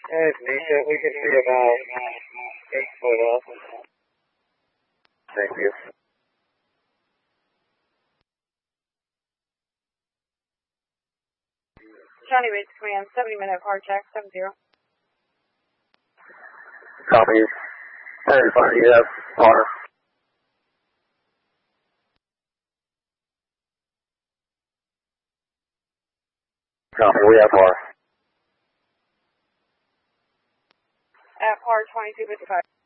Nisha, we can see about 8 foot up. Thank you. County Base Command, 70-minute hard check, 70. Copy. Hey, fire, you have water. Copy, we have water. At par 2255.